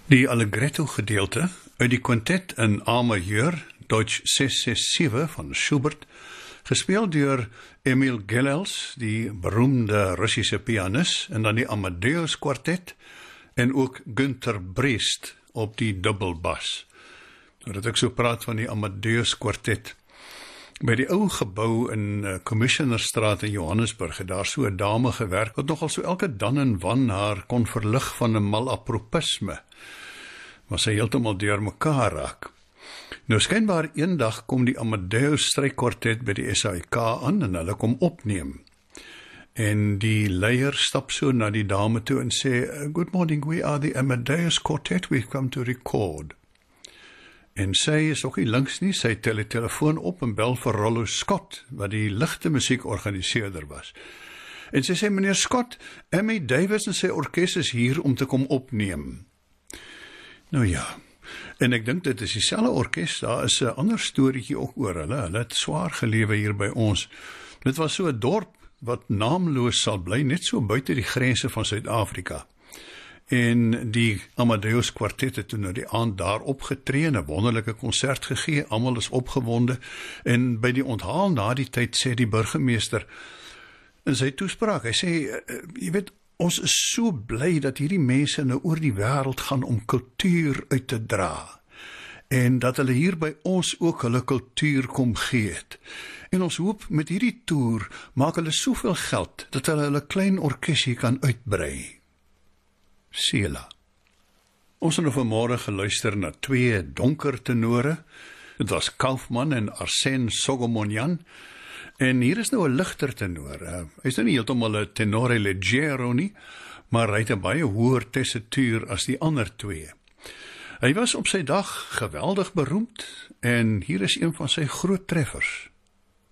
Die Allegretto gedeelte uit die kwartet in A majeur, Deutsch 667 van Schubert, gespeel deur Emil Gellels, die beroemde Russische pianist, en dan die Amadeus kwartet, en ook Günter Breest op die dubbelbas. Nou dat ek so praat van die Amadeus kwartet, by die ou gebou in Commissionerstraat in Johannesburg, het daar so 'n dame gewerk, wat nogal so elke dan en wan haar kon verlig van 'n malapropisme, maar sy heeltemal deur mekaar raak. Nou skynbaar eendag kom die Amadeus strykkwartet by die SAIK aan en hulle kom opneem. En die leier stap so na die dame toe en sê, "Good morning, we are the Amadeus Quartet, we've come to record." En sy is ook nie links nie, sy tel die telefoon op en bel vir Rollo Scott, wat die ligte musiekorganiseerder was. En sy sê, "Meneer Scott, Emmy Davis en sy orkes is hier om te kom opneem." Nou ja, en ek dink dit is dieselfde orkes, daar is 'n ander storieetjie ook oor hulle het swaar gelewe hier by ons. Dit was so 'n dorp wat naamloos sal bly, net so buite die grense van Suid-Afrika. En die Amadeus kwartet het toe nou die aand daar opgetree en 'n wonderlike konsert gegee, almal is opgewonde, en by die onthaal na die tyd sê die burgemeester in sy toespraak, hy sê, jy weet, ons is so bly dat hierdie mense nou oor die wêreld gaan om kultuur uit te dra, en dat hulle hier by ons ook hulle kultuur kom gee het. En ons hoop met hierdie toer maak hulle soveel geld, dat hulle hulle klein orkesie kan uitbrei. Sela. Ons het nou vanmôre geluister na twee donker tenore. Dit was Kaufmann en Arsène Soghomonian. En hier is nou 'n ligter tenor. Hy is nou nie heeltemal 'n tenore leggero nie, maar hy het 'n baie hoër tessituur as die ander twee. Hy was op sy dag geweldig beroemd, en hier is een van sy groot treffers.